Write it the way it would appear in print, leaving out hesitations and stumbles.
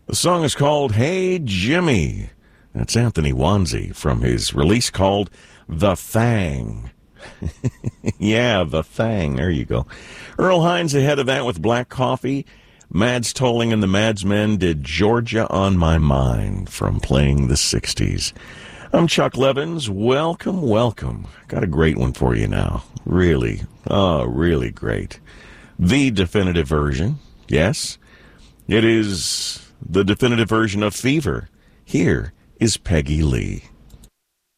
The song is called Hey Jimmy. That's Anthony Wanzi from his release called The Thang. Yeah, The Thang. There you go. Earl Hines ahead of that with Black Coffee. Mads Tolling and the Madsmen did Georgia on My Mind from Playing the 60s. I'm Chuck Levins. Welcome, welcome. Got a great one for you now. Really, really great. The definitive version. Yes, it is the definitive version of Fever. Here is Peggy Lee.